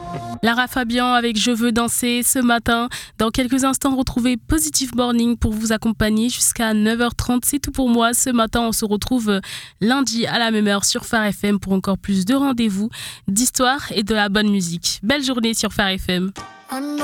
Lara Fabian avec Je veux danser ce matin. Dans quelques instants, retrouvez Positive Morning pour vous accompagner jusqu'à 9h30. C'est tout pour moi. Ce matin, on se retrouve lundi à la même heure sur Phare FM pour encore plus de rendez-vous, d'histoire et de la bonne musique. Belle journée sur Phare FM.